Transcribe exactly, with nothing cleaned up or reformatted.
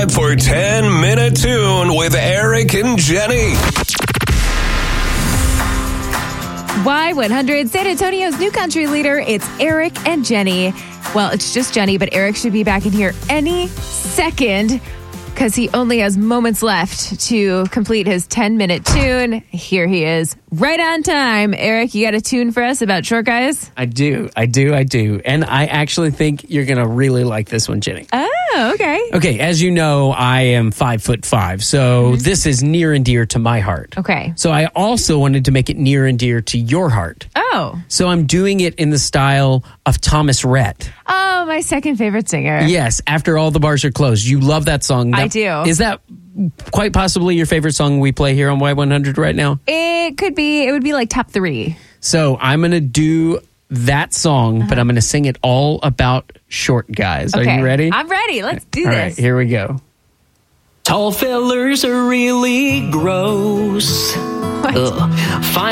time for ten minute Tune with Eric and Jenny. Y one hundred, San Antonio's new country leader. It's Eric and Jenny. Well, it's just Jenny, but Eric should be back in here any second because he only has moments left to complete his ten minute tune. Here he is, right on time. Eric, you got a tune for us about short guys? I do, I do, I do. And I actually think you're going to really like this one, Jenny. Oh, okay. Okay, as you know, I am five foot five, so mm-hmm. this is near and dear to my heart. Okay. So I also wanted to make it near and dear to your heart. Oh. So I'm doing it in the style of Thomas Rhett. Oh, my second favorite singer. Yes, After All the Bars Are Closed. You love that song. Now, I do. Is that quite possibly your favorite song we play here on Y one hundred right now? It could be. It would be like top three. So I'm going to do that song, uh-huh. but I'm going to sing it all about short guys. Okay. Are you ready? I'm ready. Let's do all this. All right, here we go. Tall fellers are really gross. What? Ugh. Fine